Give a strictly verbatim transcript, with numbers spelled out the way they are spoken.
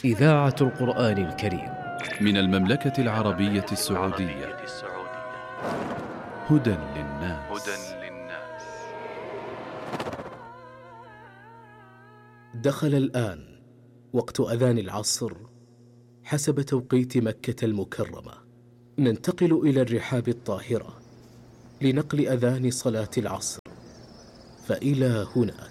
إذاعة القرآن الكريم من المملكة العربية السعودية. هدى للناس. دخل الآن وقت أذان العصر حسب توقيت مكة المكرمة. ننتقل إلى الرحاب الطاهرة لنقل أذان صلاة العصر، فإلى هناك.